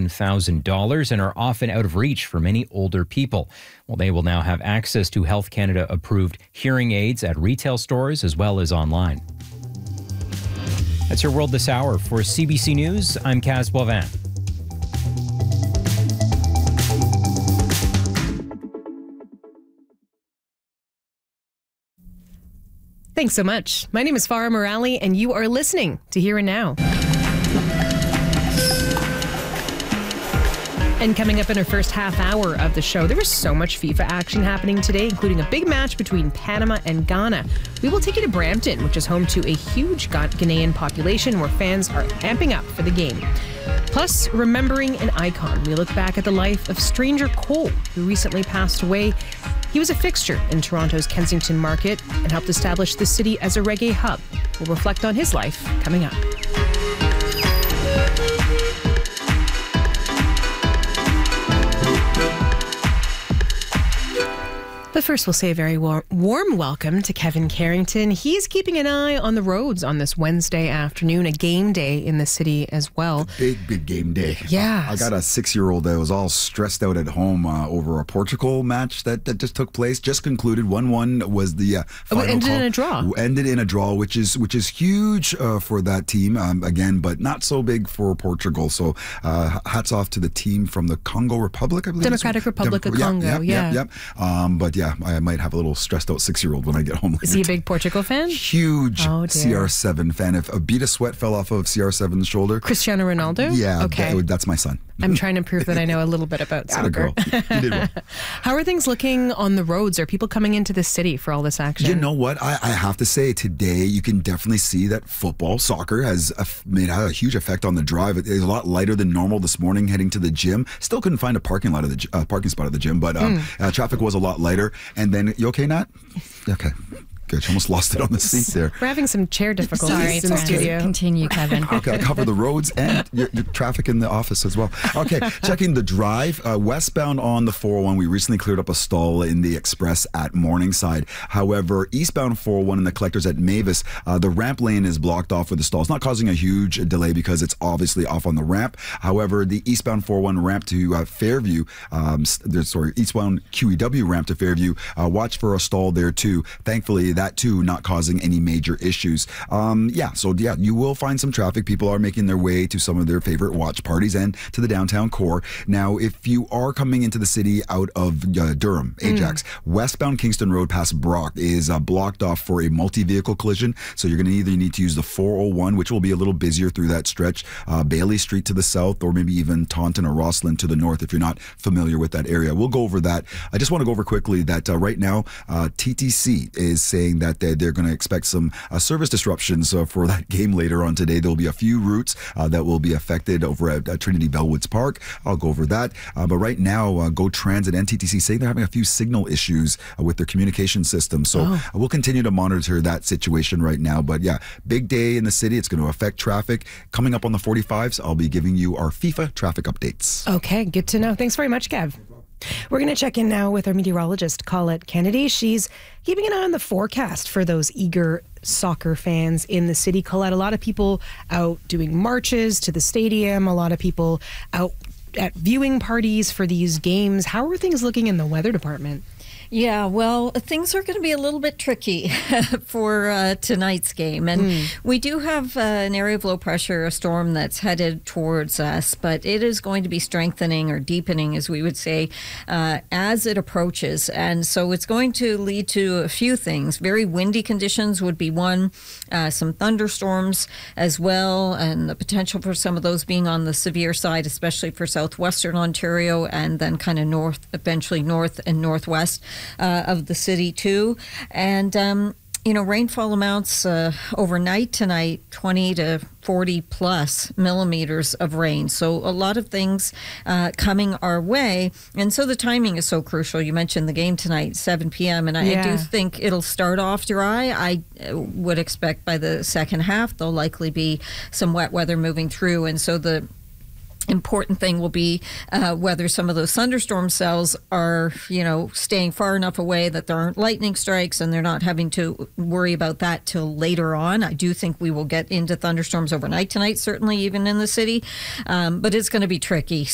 $1,000 and are often out of reach for many older people. Well, they will now have access to Health Canada approved hearing aids at retail stores as well as online. That's your World This Hour. For CBC News, I'm Kaz Boivin. Thanks so much. My name is Farah Morali, and you are listening to Here and Now. And coming up in our first half hour of the show, there was so much FIFA action happening today, including a big match between Panama and Ghana. We will take you to Brampton, which is home to a huge Ghanaian population where fans are amping up for the game. Plus, remembering an icon. We look back at the life of Stranger Cole, who recently passed away. He was a fixture in Toronto's Kensington Market and helped establish the city as a reggae hub. We'll reflect on his life coming up. But first, we'll say a very warm welcome to Kevin Carrington. He's keeping an eye on the roads on this Wednesday afternoon, a game day in the city as well. Big game day. Yeah. I got a 6-year-old that was all stressed out at home over a Portugal match that just took place. Just concluded. 1-1 was the final ended in a draw. Ended in a draw, which is huge for that team, again, but not so big for Portugal. So hats off to the team from the Congo Republic, I believe. Democratic Republic of Congo, yeah. But yeah, I might have a little stressed out 6-year-old when I get home later. Is he a big Portugal fan? Huge CR7 fan. If a bead of sweat fell off of CR7's shoulder. Cristiano Ronaldo? Yeah, okay. That's my son. I'm trying to prove that I know a little bit about soccer. Girl. You did well. How are things looking on the roads? Are people coming into the city for all this action? You know what? I have to say today, you can definitely see that soccer has made a huge effect on the drive. It is a lot lighter than normal this morning heading to the gym. Still couldn't find a parking spot at the gym, but traffic was a lot lighter. And then, you okay, Nat? Okay. Good. You almost lost it on the seat there. We're having some chair difficulties in the studio. Continue, Kevin. Okay, I cover the roads and your traffic in the office as well. Okay, checking the drive. Westbound on the 401, we recently cleared up a stall in the Express at Morningside. However, eastbound 401 in the collectors at Mavis, the ramp lane is blocked off with the stalls, not causing a huge delay because it's obviously off on the ramp. However, the eastbound 401 ramp to Fairview, eastbound QEW ramp to Fairview, watch for a stall there too. Thankfully, that too not causing any major issues. You will find some traffic. People are making their way to some of their favorite watch parties and to the downtown core. Now, if you are coming into the city out of Durham, Ajax, westbound Kingston Road past Brock is blocked off for a multi-vehicle collision. So you're going to either need to use the 401, which will be a little busier through that stretch, Bailey Street to the south, or maybe even Taunton or Rosslyn to the north if you're not familiar with that area. We'll go over that. I just want to go over quickly that right now, TTC is saying that they're going to expect some service disruptions for that game later on today. There'll be a few routes that will be affected over at Trinity Bellwoods Park. I'll go over that. But right now, Go Transit and TTC say they're having a few signal issues with their communication system. So we'll continue to monitor that situation right now. But yeah, big day in the city. It's going to affect traffic. Coming up on the 45s, I'll be giving you our FIFA traffic updates. Okay, good to know. Thanks very much, Kev. We're going to check in now with our meteorologist, Colette Kennedy. She's keeping an eye on the forecast for those eager soccer fans in the city. Colette, a lot of people out doing marches to the stadium, a lot of people out at viewing parties for these games. How are things looking in the weather department? Yeah, well, things are going to be a little bit tricky for tonight's game. And we do have an area of low pressure, a storm that's headed towards us, but it is going to be strengthening or deepening, as we would say, as it approaches. And so it's going to lead to a few things. Very windy conditions would be one, some thunderstorms as well, and the potential for some of those being on the severe side, especially for southwestern Ontario and then kind of eventually north and northwest of the city too. And rainfall amounts overnight tonight, 20 to 40 plus millimeters of rain. So a lot of things coming our way. And so the timing is so crucial. You mentioned the game tonight, 7 p.m. And I do think it'll start off dry. I would expect by the second half, there'll likely be some wet weather moving through. And so the important thing will be whether some of those thunderstorm cells are, staying far enough away that there aren't lightning strikes and they're not having to worry about that till later on. I do think we will get into thunderstorms overnight tonight, certainly even in the city, but it's going to be tricky.